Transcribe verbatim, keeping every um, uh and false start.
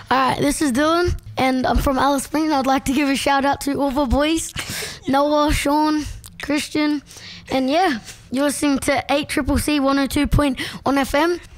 Alright, this is Dylan, and I'm from Alice Springs. I'd like to give a shout out to all the boys, Noah, Sean, Christian, and yeah, you're listening to eight C C C one oh two point one F M.